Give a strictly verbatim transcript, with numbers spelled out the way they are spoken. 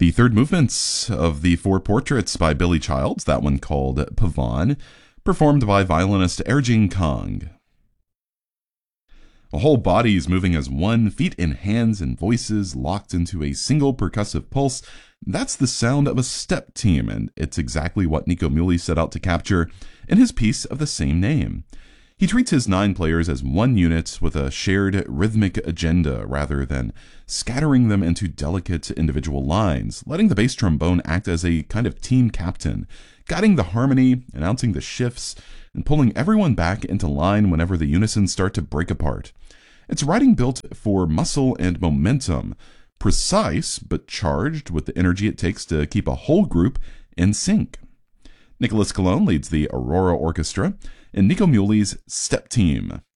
The third movement of the four portraits by Billy Childs, that one called Pavan, performed by violinist Erjing Kong. A whole body is moving as one, feet and hands and voices locked into a single percussive pulse. That's the sound of a step team, and it's exactly what Nico Muhly set out to capture in his piece of the same name. He treats his nine players as one unit with a shared rhythmic agenda rather than scattering them into delicate individual lines, letting the bass trombone act as a kind of team captain, guiding the harmony, announcing the shifts, and pulling everyone back into line whenever the unisons start to break apart. It's writing built for muscle and momentum, precise but charged with the energy it takes to keep a whole group in sync. Nicholas Cologne leads the Aurora Orchestra in Nico Muhly's Step Team,